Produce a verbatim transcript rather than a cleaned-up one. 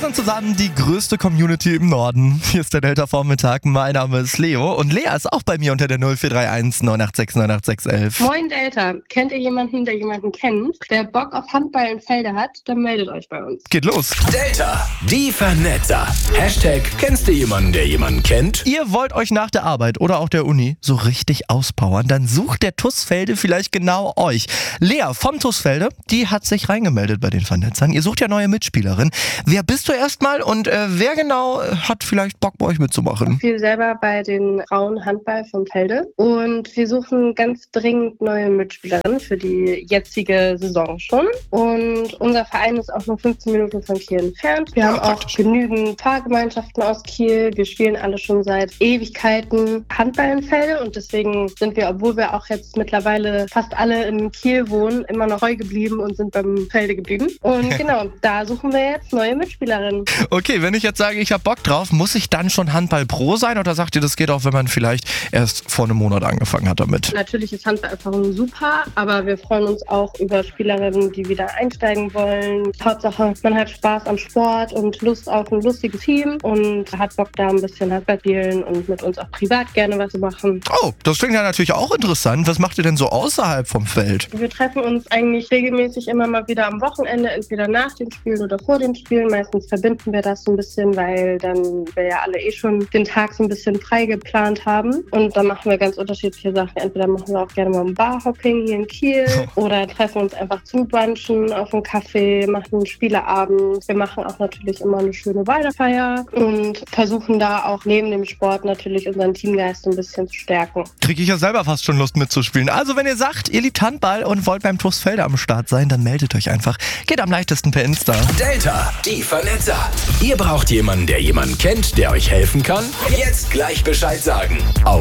sind zusammen die größte Community im Norden. Hier ist der Delta-Vormittag. Mein Name ist Leo und Lea ist auch bei mir unter der null vier drei eins neun acht sechs neun acht sechs elf. Moin Delta. Kennt ihr jemanden, der jemanden kennt, der Bock auf Handball in Felde hat? Dann meldet euch bei uns. Geht los. Delta, die Vernetzer. Hashtag, kennst du jemanden, der jemanden kennt? Ihr wollt euch nach der Arbeit oder auch der Uni so richtig auspowern, dann sucht der T U S Felde vielleicht genau euch. Lea vom T U S Felde, die hat sich reingemeldet bei den Vernetzern. Ihr sucht ja neue Mitspielerin. Wer bist du erstmal und äh, wer genau hat vielleicht Bock bei euch mitzumachen? Ich spiele selber bei den Frauen Handball vom Felde und wir suchen ganz dringend neue Mitspielerinnen für die jetzige Saison schon. Und unser Verein ist auch nur fünfzehn Minuten von Kiel entfernt. Wir haben auch genügend Fahrgemeinschaften aus Kiel. Wir spielen alle schon seit Ewigkeiten Handball in Felde und deswegen sind wir, obwohl wir auch jetzt mittlerweile fast alle in Kiel wohnen, immer noch treu geblieben und sind beim Felde geblieben. Und genau, da suchen wir jetzt neue Mitspielerinnen. Okay, wenn ich jetzt sage, ich habe Bock drauf, muss ich dann schon Handball-Pro sein oder sagt ihr, das geht auch, wenn man vielleicht erst vor einem Monat angefangen hat damit? Natürlich ist Handballerfahrung super, aber wir freuen uns auch über Spielerinnen, die wieder einsteigen wollen. Hauptsache, man hat Spaß am Sport und Lust auf ein lustiges Team und hat Bock da ein bisschen Handball spielen und mit uns auch privat gerne was machen. Oh, das klingt ja natürlich auch interessant. Was macht ihr denn so außerhalb vom Feld? Wir treffen uns eigentlich regelmäßig immer mal wieder am Wochenende, entweder nach den Spielen oder vor den Spielen. Meistens verbinden wir das so ein bisschen, weil dann wir ja alle eh schon den Tag so ein bisschen frei geplant haben. Und dann machen wir ganz unterschiedliche Sachen. Entweder machen wir auch gerne mal ein Barhopping hier in Kiel oder treffen uns einfach zum Brunchen auf einen Kaffee, machen einen Spieleabend. Wir machen auch natürlich immer eine schöne Weihnachtsfeier und versuchen da auch neben dem Sport natürlich unseren Teamgeist ein bisschen zu stärken. Kriege ich ja selber fast schon Lust mitzuspielen. Also wenn ihr sagt, ihr liebt Handball und wollt beim T U S Felde am Start sein, dann meldet euch einfach. Geht am leichtesten per Insta. Delta, die Vernetzer. Ihr braucht jemanden, der jemanden kennt, der euch helfen kann? Jetzt gleich Bescheid sagen. Auf